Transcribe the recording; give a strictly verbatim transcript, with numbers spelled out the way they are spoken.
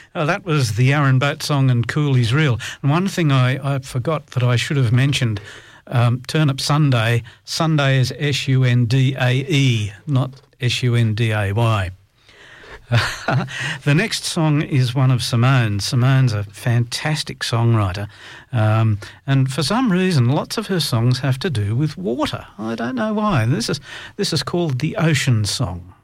Oh, that was the Aaron Boat song and Cooley's Reel. And one thing I, I forgot that I should have mentioned, um, Turnip Sunday, Sunday is S U N D A E, not S U N D A Y. The next song is one of Simone's. Simone's a fantastic songwriter, um, and for some reason lots of her songs have to do with water. I don't know why. This is, this is called The Ocean Song.